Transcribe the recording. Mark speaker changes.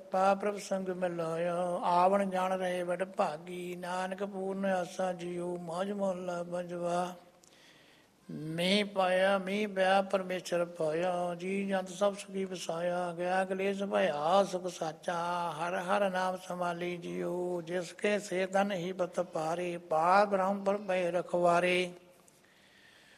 Speaker 1: ਕਿਰਪਾ ਪ੍ਰਭ ਸੰਗ ਮਿਲਾਇਆ। ਆਵਣ ਜਾਣ ਰਹੇ ਵਡ ਭਾਗੀ, ਨਾਨਕ ਪੂਰਨ ਆਸਾ ਜੀਉ। ਮੌਜ ਮੁਹੱਲਾ ਪੰਜਵਾ। ਮੀਂਹ ਪਾਇਆ ਮੀਂਹ ਪਿਆ ਪਰਮੇਸ਼ਰ ਪਾਇਆ, ਜੀ ਜੰਤ ਸਭ ਸੁਖੀ ਵਸਾਇਆ। ਗਿਆ ਕਲੇਸ਼ ਭਇਆ ਸੁਖ ਸਾਚਾ, ਹਰ ਹਰ ਨਾਮ ਸੰਭਾਲੀ ਜੀਉ। ਜਿਸ ਕੇ ਸੇ ਧਨ ਹੀ ਬਤ ਪਾਰੇ, ਪਾਰ ਬ੍ਰਹਮ ਪਰ ਪਏ ਰਖਵਾਰੇ।